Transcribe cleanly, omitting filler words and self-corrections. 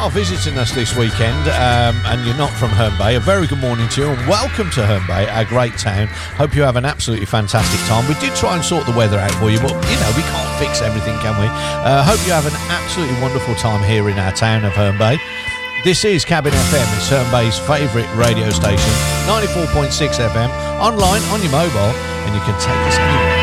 are visiting us this weekend and you're not from Herne Bay, a very good morning to you and welcome to Herne Bay, our great town. Hope you have an absolutely fantastic time. We did try and sort the weather out for you, but you know, we can't fix everything, can we? Hope you have an absolutely wonderful time here in our town of Herne Bay. This is Cabin FM, it's Herne Bay's favourite radio station, 94.6 FM, online, on your mobile, and you can take us anywhere.